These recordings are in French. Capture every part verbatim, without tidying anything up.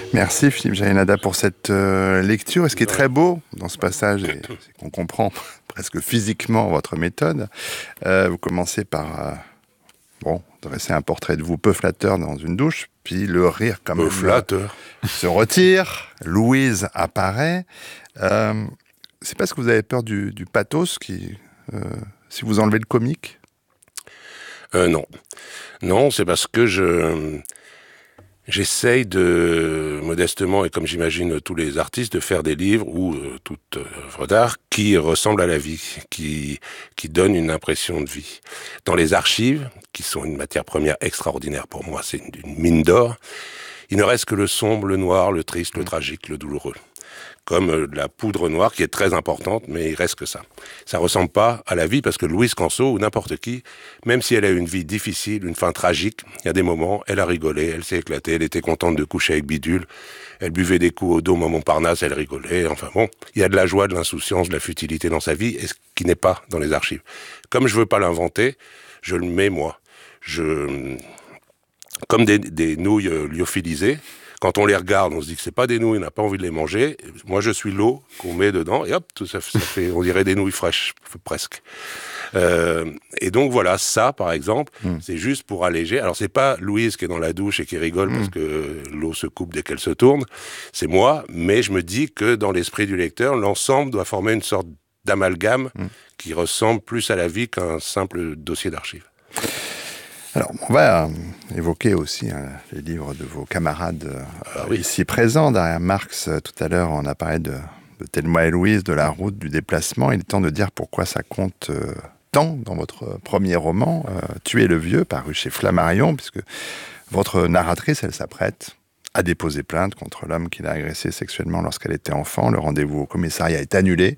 Merci Philippe Jaénada pour cette euh, lecture. Et ce qui est très beau dans ce passage, et c'est qu'on comprend presque physiquement votre méthode. Euh, vous commencez par euh, bon, dresser un portrait de vous peu flatteur dans une douche, puis le rire quand même Peu flatteur. se retire. Louise apparaît. Euh, c'est parce que vous avez peur du, du pathos qui, euh, si vous enlevez le comique. Euh, non. Non, c'est parce que je... J'essaye de, modestement, et comme j'imagine tous les artistes, de faire des livres ou euh, toute œuvre d'art qui ressemblent à la vie, qui, qui donnent une impression de vie. Dans les archives, qui sont une matière première extraordinaire pour moi, c'est une, une mine d'or, il ne reste que le sombre, le noir, le triste, le tragique, le douloureux. Comme euh, de la poudre noire qui est très importante, mais il reste que ça. Ça ressemble pas à la vie parce que Louise Canso ou n'importe qui, même si elle a eu une vie difficile, une fin tragique, il y a des moments, elle a rigolé, elle s'est éclatée, elle était contente de coucher avec Bidule, elle buvait des coups au dôme à Montparnasse, elle rigolait, enfin bon, il y a de la joie, de l'insouciance, de la futilité dans sa vie, et ce qui n'est pas dans les archives. Comme je veux pas l'inventer, je le mets moi. Je... Comme des, des nouilles euh, lyophilisées, quand on les regarde, on se dit que c'est pas des nouilles, on n'a pas envie de les manger. Moi, je suis l'eau qu'on met dedans, et hop, tout ça, ça fait, on dirait des nouilles fraîches, presque. Euh, et donc voilà, ça, par exemple, mm. c'est juste pour alléger. Alors, c'est pas Louise qui est dans la douche et qui rigole mm. parce que l'eau se coupe dès qu'elle se tourne. C'est moi, mais je me dis que dans l'esprit du lecteur, l'ensemble doit former une sorte d'amalgame mm. qui ressemble plus à la vie qu'un simple dossier d'archives. Alors, on va euh, évoquer aussi hein, les livres de vos camarades euh, ah, oui. ici présents. Derrière Marx, euh, tout à l'heure, on a parlé de, de Thelma et Louise, de la route, du déplacement. Il est temps de dire pourquoi ça compte euh, tant dans votre premier roman, euh, Tuer le vieux, paru chez Flammarion, puisque votre narratrice, elle s'apprête à déposer plainte contre l'homme qui l'a agressée sexuellement lorsqu'elle était enfant. Le rendez-vous au commissariat est annulé.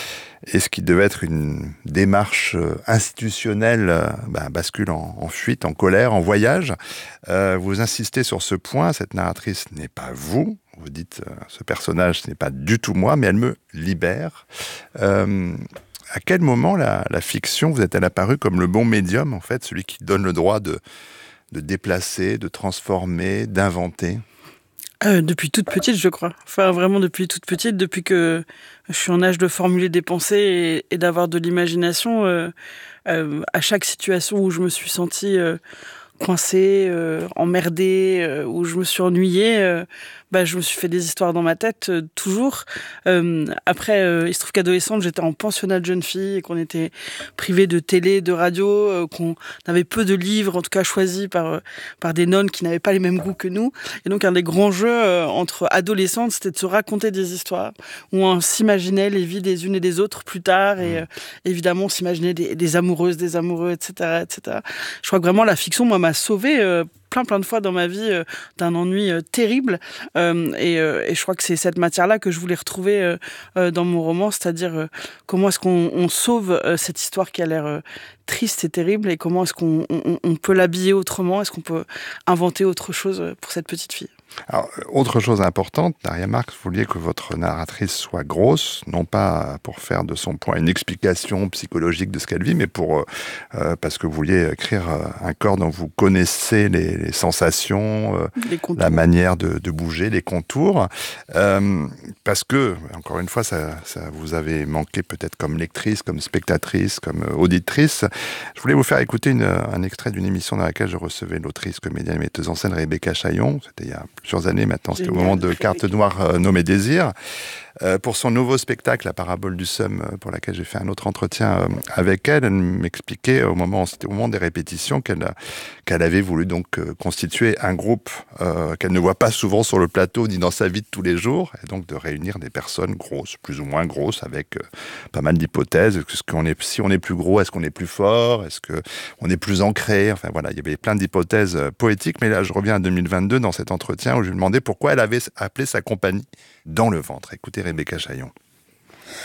Et ce qui devait être une démarche institutionnelle euh, bah, bascule en, en fuite, en colère, en voyage. Euh, vous insistez sur ce point, cette narratrice n'est pas vous. Vous dites, euh, ce personnage, ce n'est pas du tout moi, mais elle me libère. Euh, à quel moment la, la fiction vous est-elle apparue comme le bon médium, en fait, celui qui donne le droit de, de déplacer, de transformer, d'inventer ? Euh, depuis toute petite, je crois. Enfin, vraiment depuis toute petite, depuis que je suis en âge de formuler des pensées et, et d'avoir de l'imagination, euh, euh, à chaque situation où je me suis sentie euh, coincée, euh, emmerdée, euh, où je me suis ennuyée, euh, bah, je me suis fait des histoires dans ma tête, euh, toujours. Euh, après, euh, il se trouve qu'adolescente, j'étais en pensionnat de jeunes filles et qu'on était privés de télé, de radio, euh, qu'on avait peu de livres, en tout cas choisis par, euh, par des nonnes qui n'avaient pas les mêmes goûts que nous. Et donc, un des grands jeux euh, entre adolescentes, c'était de se raconter des histoires où on s'imaginait les vies des unes et des autres plus tard. Et euh, évidemment, on s'imaginait des, des amoureuses, des amoureux, et cetera, et cetera. Je crois que vraiment, la fiction, moi, m'a sauvée euh, plein plein de fois dans ma vie euh, d'un ennui euh, terrible euh, et, euh, et je crois que c'est cette matière-là que je voulais retrouver euh, euh, dans mon roman, c'est-à-dire euh, comment est-ce qu'on on sauve euh, cette histoire qui a l'air euh, triste et terrible et comment est-ce qu'on on, on peut l'habiller autrement, est-ce qu'on peut inventer autre chose pour cette petite fille. Alors, autre chose importante, Daria Marx, vous vouliez que votre narratrice soit grosse, non pas pour faire de son point une explication psychologique de ce qu'elle vit, mais pour euh, parce que vous vouliez écrire un corps dont vous connaissez les, les sensations, euh, les la manière de, de bouger, les contours. Euh, parce que, encore une fois, ça, ça vous avez manqué peut-être comme lectrice, comme spectatrice, comme auditrice. Je voulais vous faire écouter une, un extrait d'une émission dans laquelle je recevais l'autrice, comédienne et metteuse en scène Rebecca Chaillon. C'était il y a plusieurs années maintenant, c'était Génial. Au moment de Carte Noire euh, nommée Désir. Euh, pour son nouveau spectacle, La Parabole du Somme, euh, pour laquelle j'ai fait un autre entretien euh, avec elle, elle m'expliquait au moment, c'était au moment des répétitions qu'elle, qu'elle avait voulu donc euh, constituer un groupe euh, qu'elle ne voit pas souvent sur le plateau ni dans sa vie de tous les jours, et donc de réunir des personnes grosses, plus ou moins grosses, avec euh, pas mal d'hypothèses. Est-ce qu'on est, si on est plus gros, est-ce qu'on est plus fort? Est-ce qu'on est plus ancré? Enfin voilà, il y avait plein d'hypothèses euh, poétiques, mais là je reviens à deux mille vingt-deux dans cet entretien où je lui demandais pourquoi elle avait appelé sa compagnie Dans le ventre. Écoutez Rebecca Chaillon.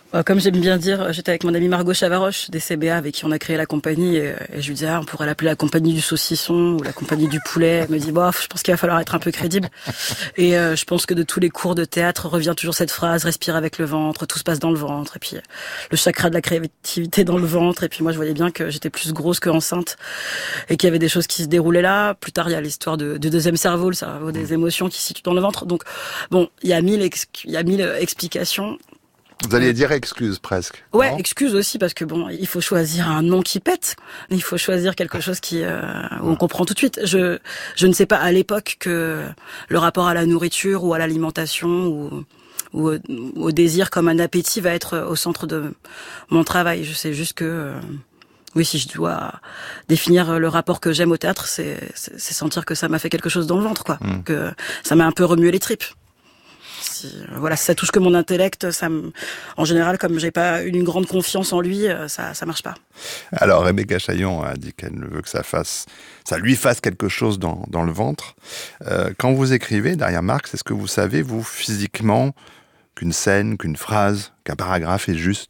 Comme j'aime bien dire, j'étais avec mon amie Margot Chavaroche des C B A avec qui on a créé la compagnie et, et je lui disais ah, on pourrait l'appeler la compagnie du saucisson ou la compagnie du poulet. Elle me dit bof, je pense qu'il va falloir être un peu crédible. Et euh, je pense que de tous les cours de théâtre revient toujours cette phrase respire avec le ventre, tout se passe dans le ventre et puis le chakra de la créativité dans le ventre. Et puis moi je voyais bien que j'étais plus grosse que enceinte et qu'il y avait des choses qui se déroulaient là. Plus tard il y a l'histoire de, de deuxième cerveau, le cerveau des émotions qui se situe dans le ventre. Donc bon, il y a mille ex- il y a mille explications. Vous alliez dire excuse presque. Ouais, non excuse aussi parce que bon, il faut choisir un nom qui pète. Il faut choisir quelque chose qui euh, où on comprend tout de suite. Je je ne sais pas à l'époque que le rapport à la nourriture ou à l'alimentation ou ou au, au désir comme un appétit va être au centre de mon travail. Je sais juste que euh, oui, si je dois définir le rapport que j'aime au théâtre, c'est c'est, c'est sentir que ça m'a fait quelque chose dans le ventre, quoi. Mmh. Que ça m'a un peu remué les tripes. Si, voilà, si ça touche que mon intellect, ça me... en général, comme j'ai pas une grande confiance en lui, ça, ça marche pas. Alors, Rebecca Chaillon a dit qu'elle veut que ça fasse, ça lui fasse quelque chose dans, dans le ventre. Euh, quand vous écrivez, derrière Marx, est-ce que vous savez, vous, physiquement, qu'une scène, qu'une phrase, qu'un paragraphe est juste ?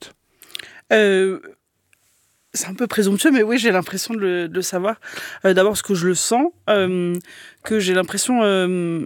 euh... C'est un peu présomptueux, mais oui, j'ai l'impression de le, de le savoir. Euh, d'abord parce que je le sens, euh, que j'ai l'impression euh,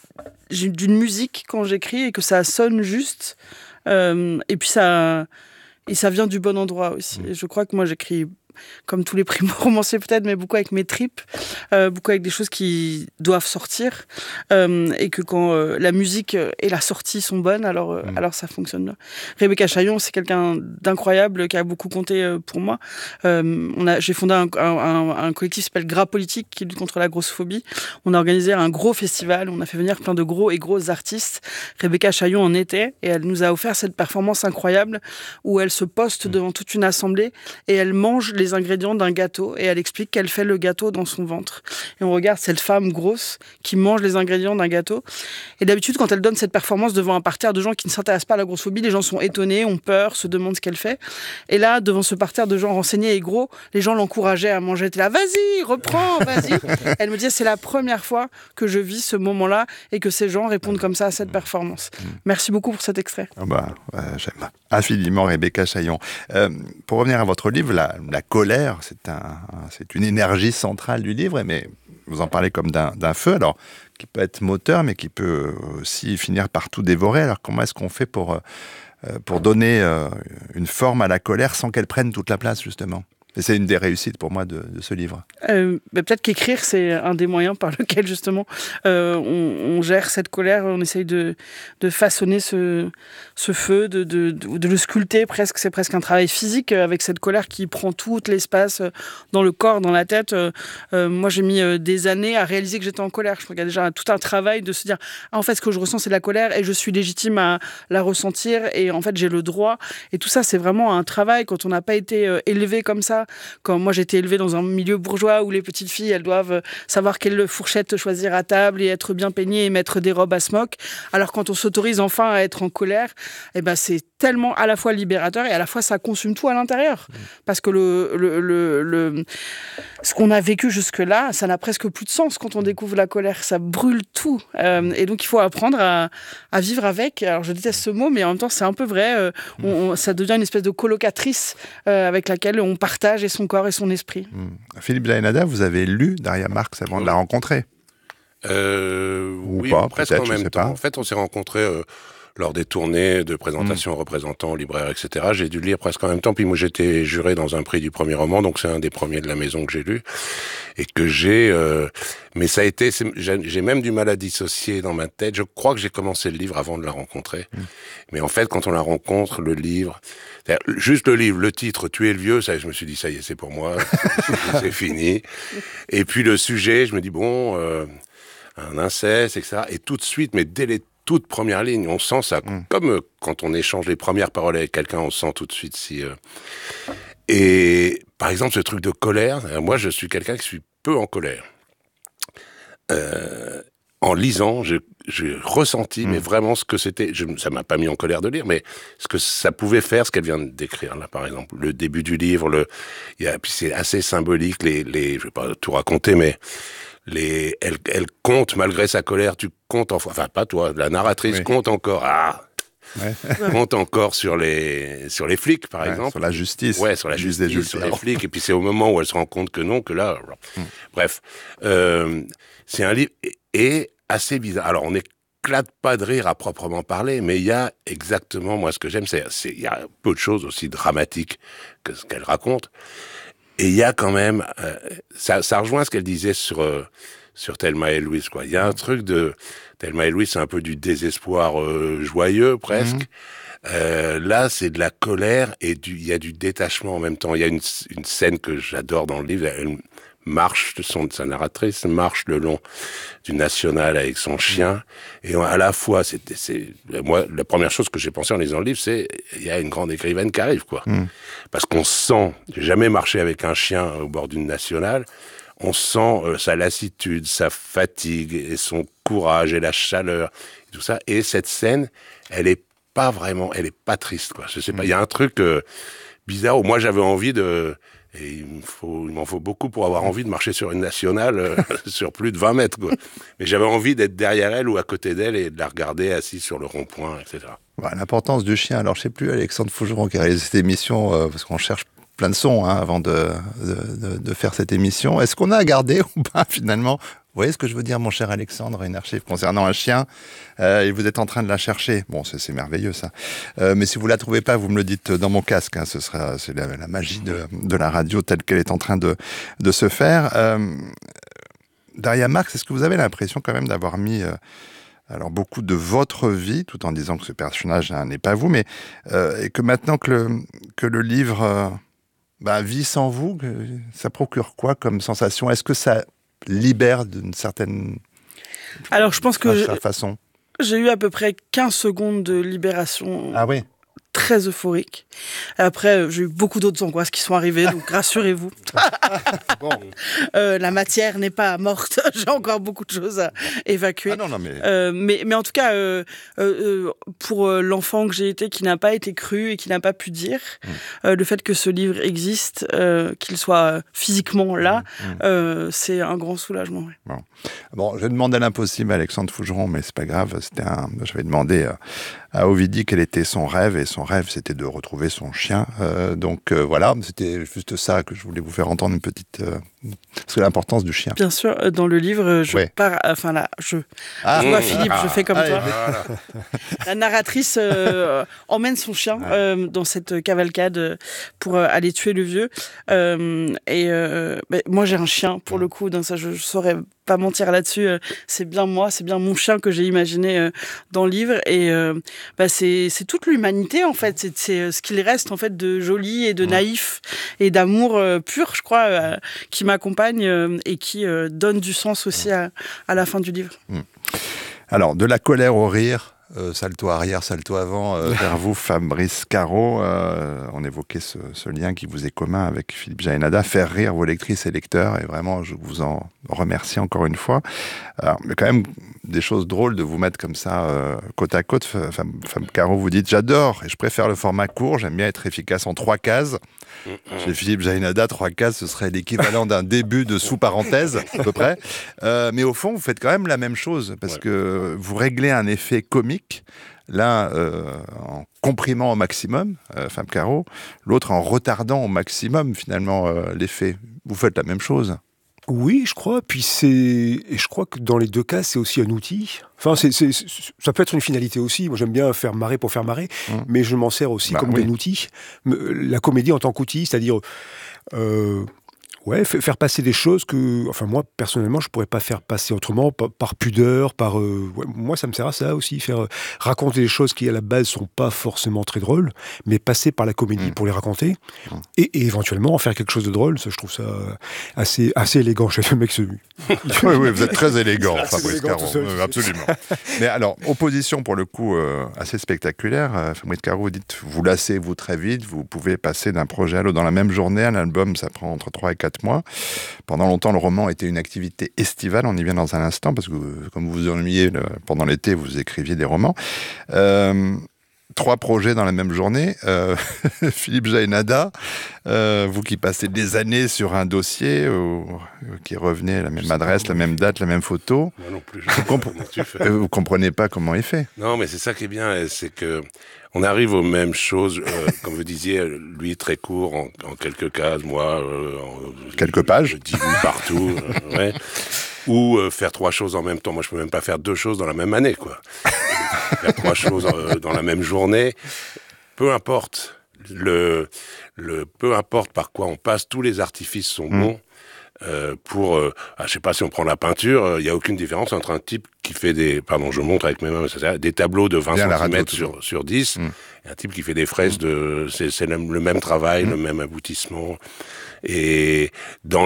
j'ai d'une musique quand j'écris et que ça sonne juste. Euh, et puis ça, et ça vient du bon endroit aussi. Et je crois que moi, j'écris comme tous les primo-romanciers peut-être, mais beaucoup avec mes tripes, euh, beaucoup avec des choses qui doivent sortir, euh, et que quand euh, la musique et la sortie sont bonnes, alors, euh, mmh. alors ça fonctionne bien. Rebecca Chaillon, c'est quelqu'un d'incroyable qui a beaucoup compté euh, pour moi. Euh, on a, j'ai fondé un, un, un collectif qui s'appelle Gras Politique, qui lutte contre la grossophobie. On a organisé un gros festival, on a fait venir plein de gros et grosses artistes. Rebecca Chaillon en était, et elle nous a offert cette performance incroyable où elle se poste mmh. devant toute une assemblée et elle mange les ingrédients d'un gâteau et elle explique qu'elle fait le gâteau dans son ventre. Et on regarde cette femme grosse qui mange les ingrédients d'un gâteau. Et d'habitude, quand elle donne cette performance devant un parterre de gens qui ne s'intéressent pas à la grossophobie, les gens sont étonnés, ont peur, se demandent ce qu'elle fait. Et là, devant ce parterre de gens renseignés et gros, les gens l'encourageaient à manger. Elle était là, vas-y, reprends, vas-y. Elle me disait, c'est la première fois que je vis ce moment-là et que ces gens répondent comme ça à cette performance. Merci beaucoup pour cet extrait. Oh bah, euh, j'aime infiniment Rebecca Chaillon. Euh, pour revenir à votre livre, la, la colère, c'est, un, c'est une énergie centrale du livre, mais vous en parlez comme d'un, d'un feu, alors qui peut être moteur, mais qui peut aussi finir par tout dévorer. Alors comment est-ce qu'on fait pour, euh, pour donner euh, une forme à la colère sans qu'elle prenne toute la place, justement ? Et c'est une des réussites pour moi de, de ce livre. Euh, bah peut-être qu'écrire, c'est un des moyens par lequel justement euh, on, on gère cette colère, on essaye de, de façonner ce, ce feu, de, de, de, de le sculpter presque. C'est presque un travail physique avec cette colère qui prend tout l'espace dans le corps, dans la tête. Euh, moi, j'ai mis des années à réaliser que j'étais en colère. Je crois qu'il y a déjà tout un travail de se dire ah, en fait, ce que je ressens, c'est de la colère et je suis légitime à la ressentir et en fait, j'ai le droit. Et tout ça, c'est vraiment un travail quand on n'a pas été euh, élevé comme ça. Quand moi j'étais élevée dans un milieu bourgeois où les petites filles elles doivent savoir quelle fourchette choisir à table et être bien peignées et mettre des robes à smock, alors quand on s'autorise enfin à être en colère, eh ben c'est tellement à la fois libérateur et à la fois ça consume tout à l'intérieur, mmh. parce que le, le, le, le ce qu'on a vécu jusque là ça n'a presque plus de sens quand on découvre la colère, ça brûle tout, euh, et donc il faut apprendre à, à vivre avec. Alors je déteste ce mot mais en même temps c'est un peu vrai, euh, on, on, ça devient une espèce de colocatrice euh, avec laquelle on partage et son corps et son esprit. Mmh. Philippe Zaenada, vous avez lu Daria Marx avant oui. de la rencontrer euh, Ou oui, pas, presque peut-être, en même je sais temps. pas. En fait, on s'est rencontrés euh, lors des tournées de présentation mmh. aux représentants, libraires, et cetera. J'ai dû le lire presque en même temps. Puis moi, j'étais juré dans un prix du premier roman, donc c'est un des premiers de la maison que j'ai lu et que j'ai. Euh, mais ça a été, j'ai, j'ai même du mal à dissocier dans ma tête. Je crois que j'ai commencé le livre avant de la rencontrer, mmh. mais en fait, quand on la rencontre, le livre. Juste le livre, le titre, Tuer le vieux, ça, je me suis dit, ça y est, c'est pour moi, c'est fini. Et puis le sujet, je me dis, bon, euh, un inceste, et cetera. Et tout de suite, mais dès les toutes premières lignes, on sent ça, mm. comme euh, quand on échange les premières paroles avec quelqu'un, on sent tout de suite si... Euh... Et par exemple, ce truc de colère, moi, je suis quelqu'un qui suis peu en colère. Euh... En lisant, j'ai, j'ai ressenti, mmh. mais vraiment ce que c'était. Je, ça m'a pas mis en colère de lire, mais ce que ça pouvait faire, ce qu'elle vient de décrire là, par exemple, le début du livre, le, il y a, puis c'est assez symbolique. Les, les, je vais pas tout raconter, mais les, elle, elle compte malgré sa colère. Tu comptes enfin, enfin pas toi, la narratrice oui. compte encore. Ah, ouais. compte encore sur les, sur les flics, par ouais, exemple. Sur la justice. Ouais, sur la justice, justice sur les flics. Et puis c'est au moment où elle se rend compte que non, que là... Mm. Bref, euh, c'est un livre et, et assez bizarre. Alors, on n'éclate pas de rire à proprement parler, mais il y a exactement, moi, ce que j'aime, c'est il y a peu de choses aussi dramatiques que ce qu'elle raconte. Et il y a quand même... Euh, ça, ça rejoint ce qu'elle disait sur... Euh, sur Thelma et Louise, quoi. Il y a un truc de... Thelma et Louise, c'est un peu du désespoir euh, joyeux, presque. Mmh. Euh, là, c'est de la colère et du, il y a du détachement en même temps. Il y a une, une scène que j'adore dans le livre. Elle marche, son, sa narratrice marche le long du National avec son chien. Et à la fois, c'est, c'est, moi, la première chose que j'ai pensé en lisant le livre, c'est il y a une grande écrivaine qui arrive, quoi. Mmh. Parce qu'on sent, j'ai jamais marché avec un chien au bord d'une Nationale, on sent euh, sa lassitude, sa fatigue et son courage et la chaleur et tout ça. Et cette scène, elle est pas vraiment, elle est pas triste, quoi. Je sais pas, il y a un truc euh, bizarre où moi j'avais envie de, et il me faut, il m'en faut beaucoup pour avoir envie de marcher sur une Nationale euh, sur plus de vingt mètres, quoi. Mais j'avais envie d'être derrière elle ou à côté d'elle et de la regarder assise sur le rond-point, et cetera. Voilà, l'importance du chien. Alors je sais plus, Alexandre Fougeron qui a réalisé cette émission, euh, parce qu'on cherche plein de sons hein, avant de, de, de, de faire cette émission. Est-ce qu'on a à garder ou pas finalement ? Vous voyez ce que je veux dire, mon cher Alexandre, une archive concernant un chien, euh, et vous êtes en train de la chercher. Bon, c'est, c'est merveilleux ça. Euh, mais si vous la trouvez pas, vous me le dites dans mon casque. Hein, ce sera, c'est la, la magie de, de la radio telle qu'elle est en train de, de se faire. Euh, Daria Marx, est-ce que vous avez l'impression quand même d'avoir mis euh, alors beaucoup de votre vie, tout en disant que ce personnage hein, n'est pas vous, mais euh, et que maintenant que le, que le livre euh, bah, vit sans vous, que, ça procure quoi comme sensation ? Est-ce que ça libère d'une certaine Alors, je pense que je, façon. J'ai eu à peu près quinze secondes de libération. Ah oui. Très euphorique. Après, j'ai eu beaucoup d'autres angoisses qui sont arrivées, donc rassurez-vous. Bon. euh, la matière n'est pas morte. J'ai encore beaucoup de choses à évacuer. Ah non, non, mais... Euh, mais, mais en tout cas, euh, euh, pour l'enfant que j'ai été, qui n'a pas été cru et qui n'a pas pu dire, mmh. euh, le fait que ce livre existe, euh, qu'il soit physiquement là, mmh. euh, c'est un grand soulagement. Ouais. Bon. bon, je demande à l'impossible à Alexandre Fougeron, mais c'est pas grave. C'était un... Je vais demander euh, à Ovidie quel était son rêve, et son rêve, c'était de retrouver son chien. Euh, donc euh, voilà, c'était juste ça que je voulais vous faire entendre une petite... Euh, parce que l'importance du chien. Bien sûr, dans le livre, je ouais. pars... Enfin là, je... Ah, je vois Philippe, ah, je fais comme ah, toi. Voilà. La narratrice euh, emmène son chien euh, dans cette cavalcade pour euh, aller tuer le vieux. Euh, et euh, bah, moi, j'ai un chien, pour le coup, donc ça, je ne saurais pas mentir là-dessus. Euh, c'est bien moi, c'est bien mon chien que j'ai imaginé euh, dans le livre. Et euh, bah, c'est, c'est toute l'humanité, en fait. C'est, c'est ce qu'il reste, en fait, de joli et de naïf et d'amour euh, pur, je crois, euh, qui m'accompagne euh, et qui euh, donne du sens aussi à, à la fin du livre. Mmh. Alors, de la colère au rire, euh, salto arrière, salto avant, euh, vers vous, Fabrice Caro. Euh, on évoquait ce, ce lien qui vous est commun avec Philippe Jaénada, faire rire vos lectrices et lecteurs, et vraiment, je vous en remercie encore une fois. Alors, mais quand même, des choses drôles de vous mettre comme ça, euh, côte à côte. Femme, Femme Caro, vous dites, j'adore, et je préfère le format court, j'aime bien être efficace en trois cases. Chez Philippe Jaénada, trois cases, ce serait l'équivalent d'un début de sous-parenthèse, à peu près. Euh, mais au fond, vous faites quand même la même chose, parce ouais. que vous réglez un effet comique, l'un euh, en comprimant au maximum, euh, Femme Caro, l'autre en retardant au maximum, finalement, euh, l'effet. Vous faites la même chose. Oui, je crois. Puis c'est, et je crois que dans les deux cas, c'est aussi un outil. Enfin, c'est, c'est, c'est, ça peut être une finalité aussi. Moi, j'aime bien faire marrer pour faire marrer, mmh. mais je m'en sers aussi bah, comme oui. un outil. La comédie en tant qu'outil, c'est-à-dire, euh, ouais, faire passer des choses que, enfin, moi, personnellement, je pourrais pas faire passer autrement, par, par pudeur, par, euh, ouais, moi, ça me sert à ça aussi, faire euh, raconter des choses qui, à la base, sont pas forcément très drôles, mais passer par la comédie mmh. pour les raconter, mmh. et, et éventuellement en faire quelque chose de drôle. Ça, je trouve ça assez, assez élégant chez le mec celui. oui, oui, vous êtes très élégant, Fabrice Caro, euh, absolument. Mais alors, opposition pour le coup euh, assez spectaculaire. Euh, Fabrice Caro, vous dites, vous lassez-vous très vite, vous pouvez passer d'un projet à l'autre dans la même journée. Un album, ça prend entre trois et quatre mois. Pendant longtemps, le roman était une activité estivale. On y vient dans un instant parce que, comme vous vous ennuyez le, pendant l'été, vous écriviez des romans. Euh, trois projets dans la même journée. Euh, Philippe Jaénada, euh, vous qui passez des années sur un dossier, ou, qui revenez à la même adresse, la même date, la même photo. Moi non plus, je vous, sais comp- pas comment tu fais. vous comprenez pas comment il fait. Non, mais c'est ça qui est bien, c'est que on arrive aux mêmes choses, euh, comme vous disiez, lui très court, en, en quelques cases, moi... Euh, en, quelques pages. dix minutes partout, euh, ouais. Ou euh, faire trois choses en même temps. Moi, je peux même pas faire deux choses dans la même année, quoi. Faire trois choses euh, dans la même journée. Peu importe. Le, le, peu importe par quoi on passe, tous les artifices sont mmh. bons. Euh, pour, euh, ah, je sais pas si on prend la peinture, il euh, n'y a aucune différence entre un type qui fait des, pardon, je montre avec mes mains, c'est-à-dire des tableaux de vingt centimètres sur, sur dix, mm. et un type qui fait des fraises de, c'est, c'est le, le même travail, mm. le même aboutissement. Et dans